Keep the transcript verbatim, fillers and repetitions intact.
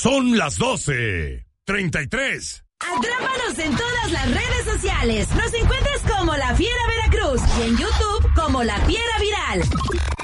Son las doce treinta y tres. Atrápanos en todas las redes sociales. Nos encuentras como La Fiera Veracruz y en YouTube como La Fiera Viral.